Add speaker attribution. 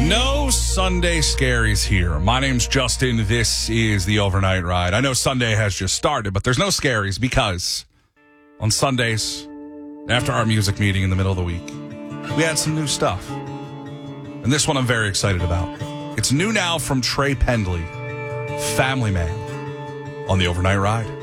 Speaker 1: No Sunday scaries here. My name's Justin. This is the Overnight Ride. I know Sunday has just started, but there's no scaries because on Sundays, after our music meeting in the middle of the week, we had some new stuff. And this one I'm very excited about. It's new now from Trey Pendley, Family Man, on the Overnight Ride.